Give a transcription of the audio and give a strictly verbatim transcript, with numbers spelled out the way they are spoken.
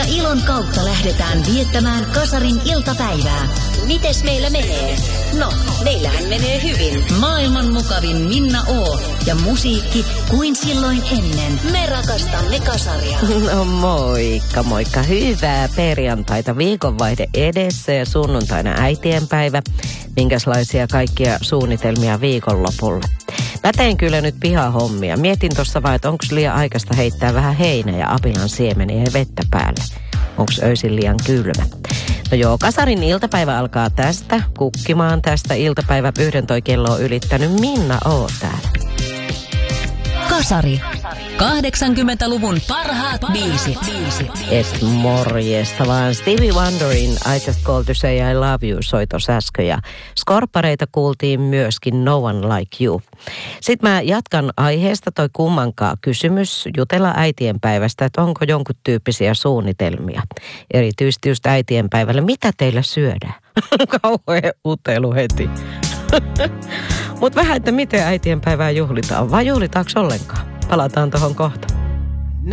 ilon kautta lähdetään viettämään Kasarin iltapäivää. Mites meillä menee? No, meillähän menee hyvin. Maailman mukavin Minna O. ja musiikki kuin silloin ennen. Me rakastamme Kasaria. No moikka, moikka. Hyvää perjantaita. Viikonvaihde edessä ja sunnuntaina äitienpäivä. Minkälaisia kaikkia suunnitelmia viikonlopulle? Mä tein kyllä nyt pihahommia. Mietin tuossa vaan, että onko liian aikaista heittää vähän heinä ja apilan siemeniä ja vettä päälle. Onko öisin liian kylmä? No joo, Kasarin iltapäivä alkaa tästä. Kukkimaan tästä iltapäivä yhden toi kello on ylittänyt. Minna O täällä. Kasari. kahdeksankymmentäluvun parhaat biisit. Et morjesta vaan. Stevie Wonderin I Just Called to Say I Love You soi tossa äsken ja skorppareita kuultiin myöskin No One Like You. Sitten mä jatkan aiheesta toi kummankaan kysymys. Jutellaan äitienpäivästä, että onko jonkun tyyppisiä suunnitelmia. Erityisesti just äitienpäivällä. Mitä teillä syödään? Kauhea utelu heti. Mutta vähän, että miten äitienpäivää juhlitaan. Vai juhlitaanko ollenkaan? Palataan tuohon kohta.